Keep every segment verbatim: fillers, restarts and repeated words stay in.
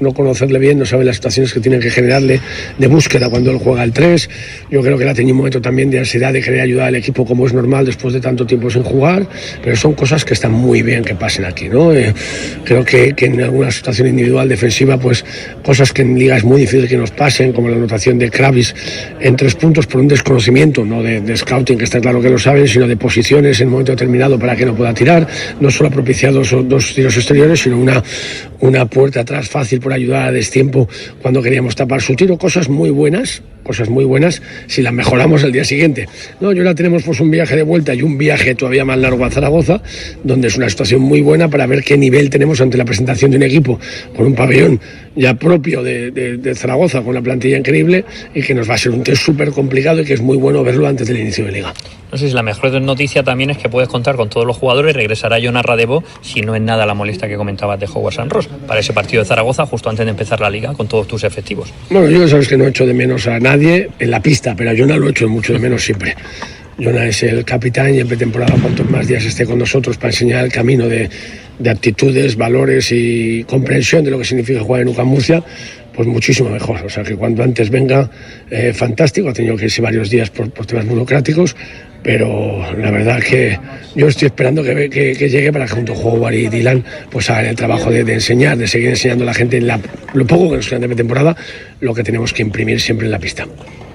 no conocerle bien, no sabe las situaciones que tienen que generarle de búsqueda cuando él juega al tres. Yo creo que él ha tenido un momento también de ansiedad, de querer ayudar al equipo como es normal después de tanto tiempo sin jugar, pero son cosas que están muy bien que pasen aquí, ¿no? Eh, creo que, que en alguna situación individual defensiva, pues cosas que en liga es muy difícil que nos pasen, como la anotación de Kravis en tres puntos por un desconocimiento, no de, de scouting, que está claro que lo saben, sino de posiciones en un momento determinado para que no pueda tirar. No solo ha propiciado dos, dos tiros exteriores, sino una, una puerta atrás fácil por ayudar a destiempo cuando queríamos tapar su tiro. Cosas muy buenas, cosas muy buenas si las mejoramos el día siguiente. No, y ahora tenemos pues un viaje de vuelta y un viaje todavía más largo a Zaragoza, donde es una situación muy buena para ver qué nivel tenemos ante la presentación de un equipo con un pabellón ya propio de, de, de Zaragoza, con una plantilla increíble, y que nos va a ser un test súper complicado y que es muy bueno verlo antes del inicio de Liga. No sé si la mejor noticia también es que puedes contar con todos los jugadores. Regresará Jonas Radebo, si no es nada la molestia que comentabas de Howard San Ross, para ese partido de Zaragoza justo antes de empezar la Liga con todos tus efectivos. Bueno, yo sabes que no echo de menos a nadie en la pista, pero a Jonas lo echo mucho de menos siempre. Jonas es el capitán y en pretemporada cuantos más días esté con nosotros para enseñar el camino de, de actitudes, valores y comprensión de lo que significa jugar en U C A M Murcia, pues muchísimo mejor. O sea que cuanto antes venga, eh, fantástico. Ha tenido que irse varios días por, por temas burocráticos, pero la verdad que yo estoy esperando que, que, que llegue para que junto a Howard y Dylan pues hagan el trabajo de, de enseñar, de seguir enseñando a la gente en la, lo poco que nos queda de pretemporada, lo que tenemos que imprimir siempre en la pista.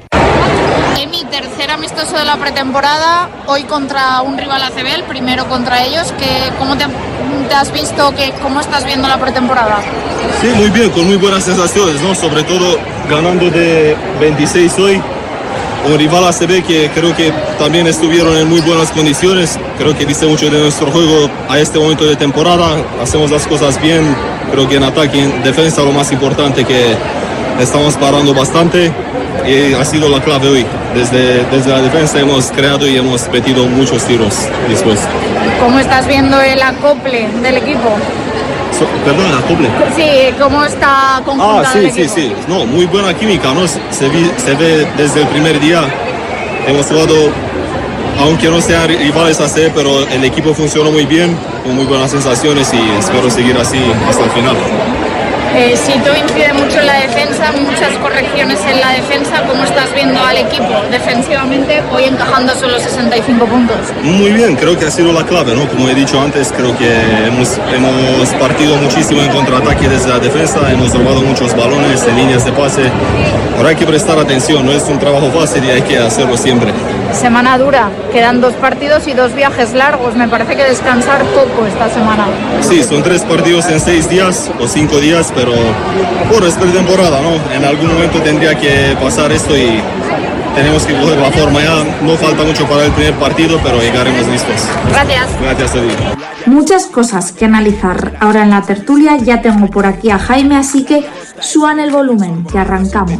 Emi, tercer amistoso de la pretemporada, hoy contra un rival A C B, el primero contra ellos. Que, ¿Cómo te, te has visto? Que, ¿Cómo estás viendo la pretemporada? Sí, muy bien, con muy buenas sensaciones, ¿no? Sobre todo ganando de veintiséis hoy, un rival A C B que creo que también estuvieron en muy buenas condiciones. Creo que dice mucho de nuestro juego a este momento de temporada. Hacemos las cosas bien, creo que en ataque y en defensa lo más importante, que estamos parando bastante, y ha sido la clave hoy. Desde, desde la defensa hemos creado y hemos metido muchos tiros después. ¿Cómo estás viendo el acople del equipo? So, perdón, el acople. Sí, ¿cómo está conjuntado Ah, sí, el equipo? sí, sí. No, muy buena química, ¿no? Se, vi, se ve desde el primer día. Hemos jugado, aunque no sean rivales A C, pero el equipo funcionó muy bien, con muy buenas sensaciones, y espero seguir así hasta el final. Eh, Sito incide mucho en la defensa, muchas correcciones en la defensa. ¿Cómo estás viendo al equipo defensivamente, hoy encajando solo sesenta y cinco puntos? Muy bien, creo que ha sido la clave, ¿no? Como he dicho antes, creo que hemos, hemos partido muchísimo en contraataque desde la defensa, hemos robado muchos balones en líneas de pase. Ahora hay que prestar atención, no es un trabajo fácil y hay que hacerlo siempre. Semana dura, quedan dos partidos y dos viajes largos. Me parece que descansar poco esta semana. Sí, son tres partidos en seis días o cinco días, pero bueno, es pretemporada, ¿no? En algún momento tendría que pasar esto y tenemos que coger la forma. Ya no falta mucho para el primer partido, pero llegaremos listos. Gracias. Gracias a ti. Muchas cosas que analizar ahora en la tertulia. Ya tengo por aquí a Jaime, así que suban el volumen, que arrancamos.